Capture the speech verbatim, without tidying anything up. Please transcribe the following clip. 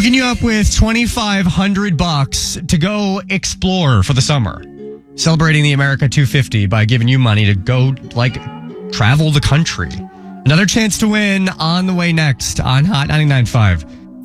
Hooking you up with twenty-five hundred bucks to go explore for the summer. Celebrating the America two fifty by giving you money to go, like, travel the country. Another chance to win on the way next on Hot ninety-nine point five.